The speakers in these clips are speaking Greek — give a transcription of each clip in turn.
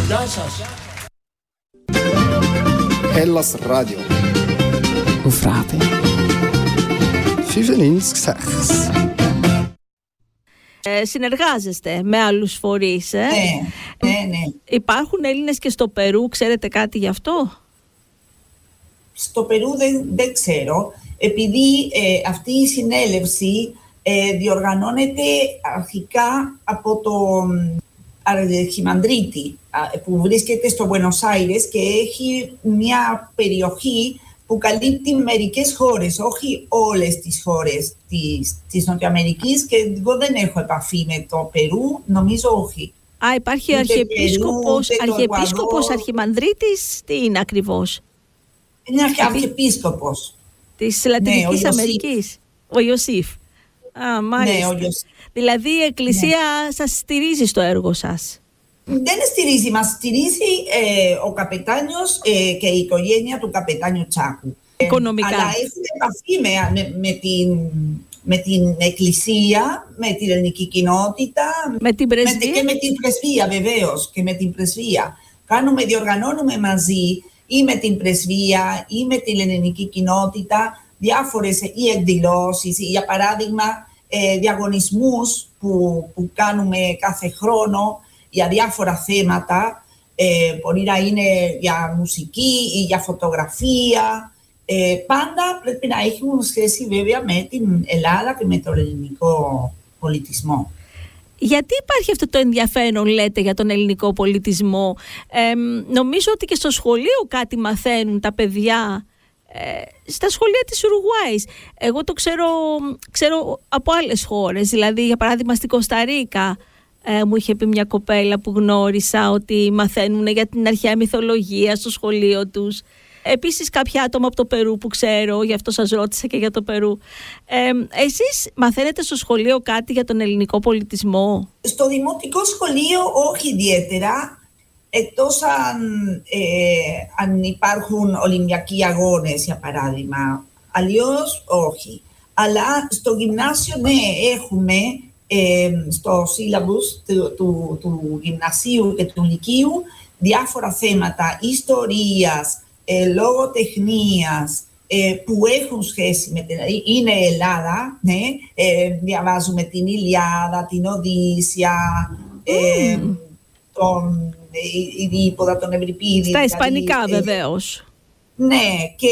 Γεια σας. Hellas Radio. Auf Radio 95,6. Συνεργάζεστε με άλλους φορείς, Ναι. Υπάρχουν Έλληνες και στο Περού, ξέρετε κάτι γι' αυτό? Στο Περού δεν ξέρω, επειδή αυτή η συνέλευση διοργανώνεται αρχικά από το Αρχιμανδρίτη που βρίσκεται στο Buenos Aires και έχει μια περιοχή που καλύπτει μερικές χώρες, όχι όλες τις χώρες της Νοτιοαμερικής, και εγώ δεν έχω επαφή με το Περού, νομίζω όχι. Υπάρχει αρχιεπίσκοπος Αρχιμανδρίτης, τι είναι ακριβώς? Είναι αρχιεπίσκοπος της Λατινικής Αμερικής, ο Ιωσήφ. Μάλιστα. Ναι, δηλαδή η Εκκλησία σας στηρίζει στο έργο σας? Δεν στηρίζει, μας στηρίζει ο καπετάνιος και η οικογένεια του καπετάνιου Τσάκου. Οικονομικά. Αλλά έχουμε επαφή με την Εκκλησία, με την ελληνική κοινότητα. Με την πρεσβεία. Και με την πρεσβεία, βεβαίως, και με την πρεσβεία. Διοργανώνουμε μαζί ή με την πρεσβεία ή με την ελληνική κοινότητα διάφορες ή εκδηλώσεις, ή για παράδειγμα διαγωνισμούς που κάνουμε κάθε χρόνο για διάφορα θέματα. Μπορεί να είναι για μουσική ή για φωτογραφία. Πάντα πρέπει να έχουν σχέση βέβαια με την Ελλάδα και με τον ελληνικό πολιτισμό. Γιατί υπάρχει αυτό το ενδιαφέρον, λέτε, για τον ελληνικό πολιτισμό? Νομίζω ότι και στο σχολείο κάτι μαθαίνουν τα παιδιά, στα σχολεία της Ουρουγουάης. Εγώ το ξέρω από άλλες χώρες, δηλαδή για παράδειγμα στην Κοσταρίκα μου είχε πει μια κοπέλα που γνώρισα ότι μαθαίνουν για την αρχαία μυθολογία στο σχολείο τους. Επίσης κάποια άτομα από το Περού που ξέρω, γι' αυτό σας ρώτησα και για το Περού. Εσείς μαθαίνετε στο σχολείο κάτι για τον ελληνικό πολιτισμό? Στο δημοτικό σχολείο όχι ιδιαίτερα, εκτός αν υπάρχουν Ολυμπιακοί αγώνες για παράδειγμα. Αλλιώς όχι. Αλλά στο γυμνάσιο ναι, έχουμε στο σύλλαμπους του γυμνασίου και του λυκείου διάφορα θέματα ιστορίας, λογοτεχνίας, που έχουν σχέση με την... Είναι Ελλάδα, ναι, διαβάζουμε την Ηλιάδα, την Οδύσσια, τον Ιδίπποδα, τον Ευρυπίδη. Στα ισπανικά βεβαίως. Ναι,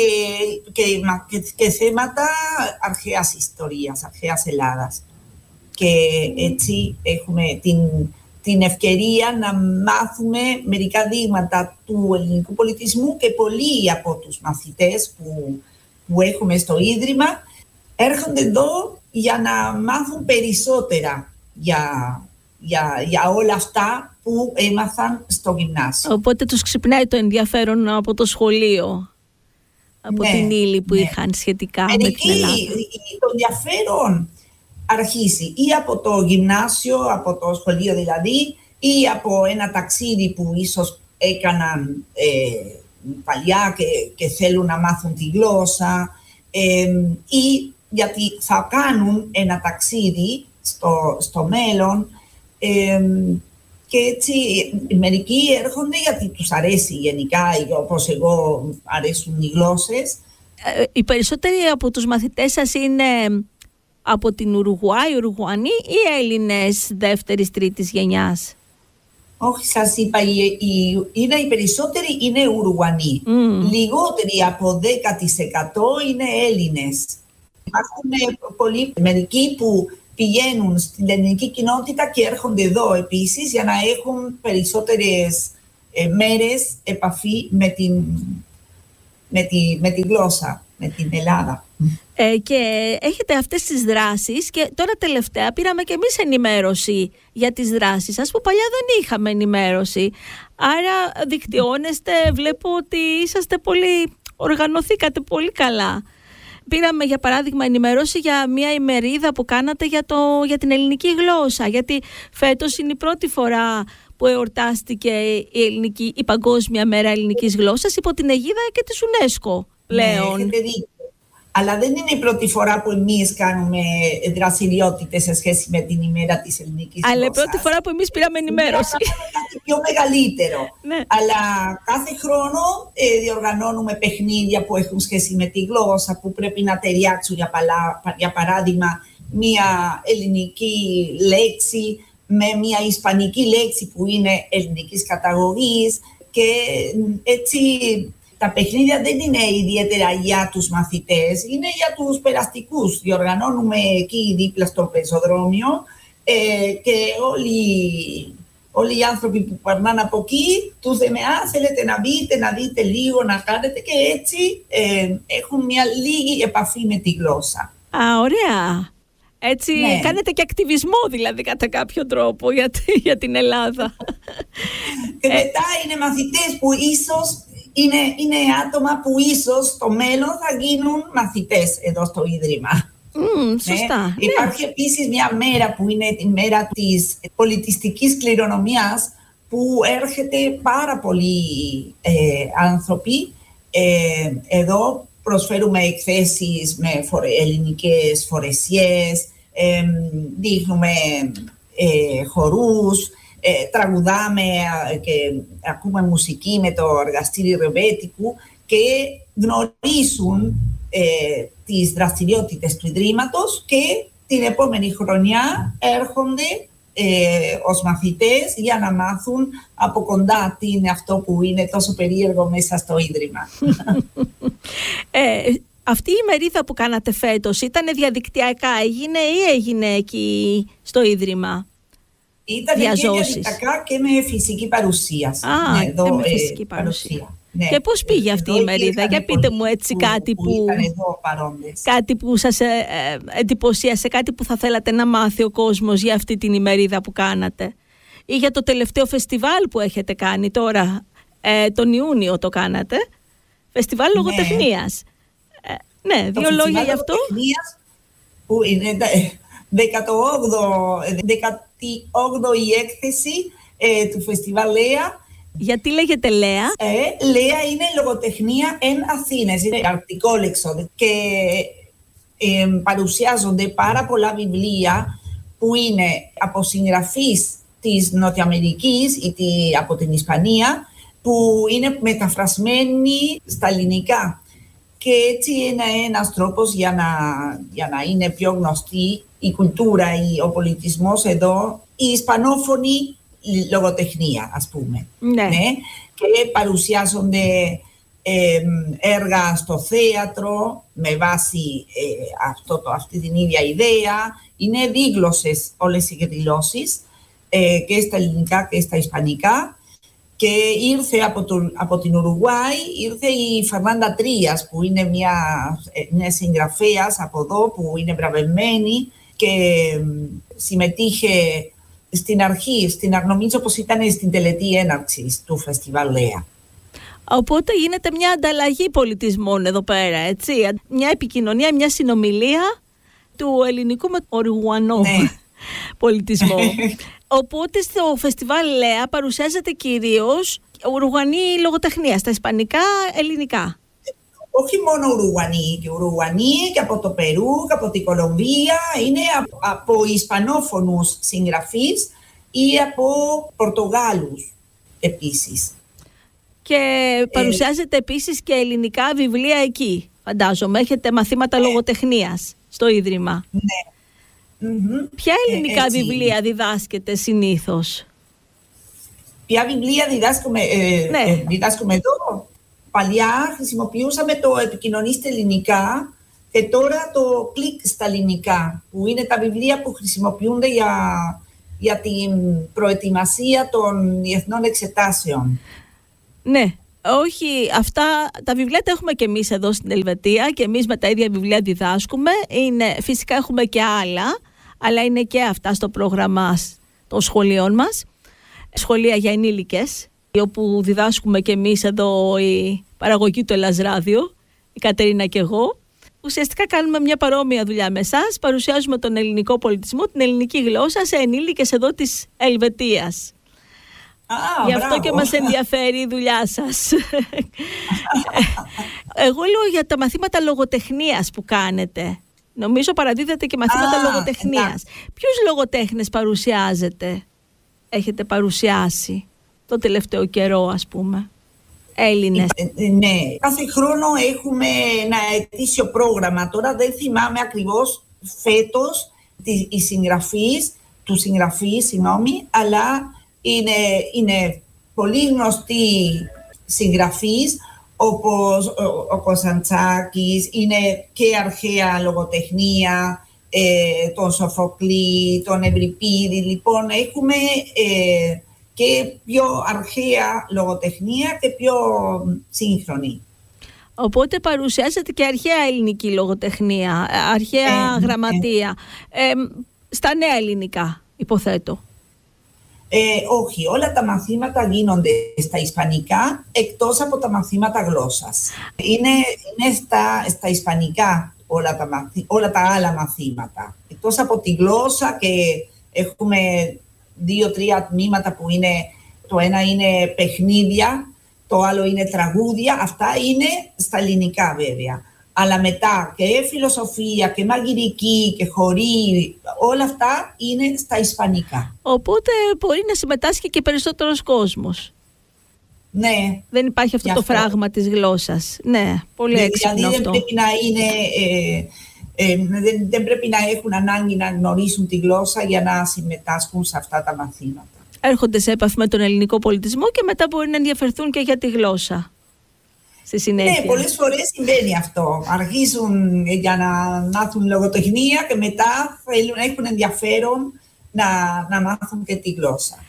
και θέματα αρχαίας ιστορίας, αρχαίας Ελλάδας. Και έτσι έχουμε την ευκαιρία να μάθουμε μερικά δείγματα του ελληνικού πολιτισμού, και πολλοί από τους μαθητές που έχουμε στο Ίδρυμα έρχονται εδώ για να μάθουν περισσότερα για όλα αυτά που έμαθαν στο γυμνάσιο. Οπότε τους ξυπνάει το ενδιαφέρον από το σχολείο, από την ύλη που είχαν σχετικά με την Ελλάδα. Το ενδιαφέρον αρχίσει ή από το γυμνάσιο, από το σχολείο δηλαδή, ή από ένα ταξίδι που ίσως έκαναν παλιά και θέλουν να μάθουν τη γλώσσα, ή γιατί θα κάνουν ένα ταξίδι στο μέλλον, και έτσι μερικοί έρχονται γιατί τους αρέσει γενικά, όπως εγώ αρέσουν οι γλώσσες. Οι περισσότεροι από τους μαθητές σας είναι από την Ουρουγουάη, Ουρουγουανοί, ή Έλληνες δεύτερης, τρίτης γενιάς? Όχι, σας είπα, οι περισσότεροι είναι Ουρουγουανοί. Λιγότεροι από 10% είναι Έλληνες. Υπάρχουν μερικοί που πηγαίνουν στην ελληνική κοινότητα και έρχονται εδώ επίσης για να έχουν περισσότερες μέρες επαφή με τη γλώσσα, με την Ελλάδα. Και έχετε αυτές τις δράσεις, και τώρα τελευταία πήραμε και εμείς ενημέρωση για τις δράσεις σας που παλιά δεν είχαμε ενημέρωση. Άρα δικτυώνεστε, βλέπω ότι οργανωθήκατε πολύ καλά. Πήραμε για παράδειγμα ενημέρωση για μια ημερίδα που κάνατε για την ελληνική γλώσσα, γιατί φέτος είναι η πρώτη φορά που εορτάστηκε η Παγκόσμια Μέρα Ελληνικής Γλώσσας υπό την αιγίδα και της UNESCO πλέον. Ναι, αλλά δεν είναι η πρώτη φορά που εμείς κάνουμε δραστηριότητες σε σχέση με την ημέρα της ελληνικής γλώσσας. Αλλά η πρώτη φορά που εμείς πήραμε ενημέρωση. πιο μεγαλύτερο. Ναι. Αλλά κάθε χρόνο διοργανώνουμε παιχνίδια που έχουν σχέση με τη γλώσσα, που πρέπει να ταιριάξουν, για παράδειγμα, μία ελληνική λέξη με μία ισπανική λέξη που είναι ελληνικής καταγωγής, και έτσι τα παιχνίδια δεν είναι ιδιαίτερα για τους μαθητές, είναι για τους περαστικούς. Διοργανώνουμε εκεί δίπλα στο πεζοδρόμιο και όλοι οι άνθρωποι που περνάνε από εκεί τους λέμε θέλετε να μπείτε, να δείτε λίγο, να κάνετε, και έτσι έχουν μια λίγη επαφή με τη γλώσσα. Ωραία. Έτσι κάνετε και ακτιβισμό δηλαδή κατά κάποιο τρόπο για την Ελλάδα. Και μετά είναι μαθητές που ίσως είναι άτομα που ίσως στο μέλλον θα γίνουν μαθητές εδώ στο Ίδρυμα. Σωστά. Υπάρχει επίσης μια μέρα που είναι η μέρα της πολιτιστικής κληρονομιάς, που έρχεται πάρα πολλοί άνθρωποι. Εδώ προσφέρουμε εκθέσεις με ελληνικές φορεσιές, δείχνουμε χορούς, τραγουδάμε και ακούμε μουσική με το εργαστήριο ρεμπέτικου, και γνωρίζουν τις δραστηριότητες του Ιδρύματος, και την επόμενη χρονιά έρχονται ως μαθητές για να μάθουν από κοντά τι είναι αυτό που είναι τόσο περίεργο μέσα στο Ίδρυμα. Αυτή η ημερίδα που κάνατε φέτος ήταν διαδικτυακά, έγινε εκεί στο Ίδρυμα? Ήταν και διαδικτυακά και με φυσική παρουσίαση. Με φυσική παρουσία. Ναι. Και πώς πήγε αυτή η ημερίδα? Για πείτε μου έτσι κάτι που σας εντυπωσίασε, κάτι που θα θέλατε να μάθει ο κόσμος για αυτή την ημερίδα που κάνατε, ή για το τελευταίο φεστιβάλ που έχετε κάνει τώρα, τον Ιούνιο το κάνατε, φεστιβάλ λογοτεχνίας. Ναι, δύο λόγια γι' αυτό. Που είναι 18η έκθεση του φεστιβάλ Λέα. Γιατί λέγεται Λέα? Λέα είναι λογοτεχνία εν Αθήνες, είναι αρκτικό λέξο, και παρουσιάζονται πάρα πολλά βιβλία που είναι από συγγραφείς της Νοτιοαμερικής ή από την Ισπανία, που είναι μεταφρασμένοι στα ελληνικά. Και έτσι είναι ένας τρόπος για να είναι πιο γνωστή η κουλτούρα ή ο πολιτισμός εδώ, η ισπανόφωνη λογοτεχνία, ας πούμε. Ναι. Και παρουσιάζονται έργα στο θέατρο με βάση αυτή την ίδια ιδέα. Είναι δίγλωσσες όλες οι εκδηλώσεις, και στα ελληνικά και στα ισπανικά. Και ήρθε από την Ουρουγουάη, ήρθε η Φερνάντα Τρίας, που είναι μια συγγραφέας από εδώ, που είναι βραβευμένη και συμμετείχε στην αρχή, νομίζω πως ήταν στην τελετή έναρξης του φεστιβάλ Λέα. Οπότε γίνεται μια ανταλλαγή πολιτισμών εδώ πέρα, έτσι. Μια επικοινωνία, μια συνομιλία του ελληνικού με ορουγουανό πολιτισμό. Οπότε στο φεστιβάλ Λέα παρουσιάζεται κυρίως Ουρουγουανή λογοτεχνία, στα ισπανικά, ελληνικά. Όχι μόνο Ουρουγουανοί και από το Περού και από την Κολομβία, είναι από ισπανόφωνους συγγραφείς ή από Πορτογάλους επίσης. Και παρουσιάζεται επίσης και ελληνικά βιβλία εκεί, φαντάζομαι. Έχετε μαθήματα λογοτεχνίας στο Ίδρυμα. Ναι. Ποια ελληνικά βιβλία διδάσκετε συνήθως? Ποια βιβλία διδάσκουμε εδώ? Παλιά χρησιμοποιούσαμε το επικοινωνήστε ελληνικά, και τώρα το κλικ στα ελληνικά, που είναι τα βιβλία που χρησιμοποιούνται για την προετοιμασία των διεθνών εξετάσεων. Ναι. Όχι, αυτά τα βιβλία τα έχουμε και εμείς εδώ στην Ελβετία, και εμείς με τα ίδια βιβλία διδάσκουμε. Φυσικά έχουμε και άλλα, αλλά είναι και αυτά στο πρόγραμμα των σχολείων μας. Σχολεία για ενήλικες, όπου διδάσκουμε και εμείς εδώ η παραγωγή του Ελλάς Ράδιο, η Κατερίνα και εγώ. Ουσιαστικά κάνουμε μια παρόμοια δουλειά με εσάς, παρουσιάζουμε τον ελληνικό πολιτισμό, την ελληνική γλώσσα σε ενήλικες εδώ της Ελβετίας. Γι' αυτό και μας ενδιαφέρει η δουλειά σας. Εγώ λέω για τα μαθήματα λογοτεχνίας που κάνετε. Νομίζω παραδίδετε και μαθήματα λογοτεχνίας. Ποιους λογοτέχνες έχετε παρουσιάσει? το τελευταίο καιρό, ας πούμε, Έλληνες? Ναι, κάθε χρόνο έχουμε ένα ετήσιο πρόγραμμα. Τώρα δεν θυμάμαι ακριβώς φέτος του συγγραφείς, αλλά είναι πολύ γνωστοί συγγραφείς, όπως ο Κωνσταντσάκης, είναι και αρχαία λογοτεχνία, τον Σοφοκλή, τον Ευρυπίδη. Λοιπόν, έχουμε και πιο αρχαία λογοτεχνία και πιο σύγχρονη. Οπότε παρουσιάζεται και αρχαία ελληνική λογοτεχνία, αρχαία γραμματεία, στα νέα ελληνικά, υποθέτω. Όχι, όλα τα μαθήματα γίνονται στα ισπανικά, εκτός από τα μαθήματα γλώσσας. Είναι στα ισπανικά όλα τα άλλα μαθήματα. Εκτός από τη γλώσσα, και έχουμε 2-3 τμήματα που είναι, το ένα είναι παιχνίδια, το άλλο είναι τραγούδια, αυτά είναι στα ελληνικά βέβαια. Αλλά μετά και φιλοσοφία και μαγειρική και χορή, όλα αυτά είναι στα ισπανικά. Οπότε μπορεί να συμμετάσχει και περισσότερος κόσμος. Ναι. Δεν υπάρχει αυτό το φράγμα της γλώσσας. Ναι, πολύ έξυπνο δηλαδή αυτό. Δεν πρέπει να έχουν ανάγκη να γνωρίσουν τη γλώσσα για να συμμετάσχουν σε αυτά τα μαθήματα. Έρχονται σε επαφή με τον ελληνικό πολιτισμό και μετά μπορεί να ενδιαφερθούν και για τη γλώσσα. Στη συνέχεια. Ναι, πολλές φορές συμβαίνει αυτό. Αρχίζουν για να μάθουν λογοτεχνία και μετά θέλουν, έχουν ενδιαφέρον να μάθουν και τη γλώσσα.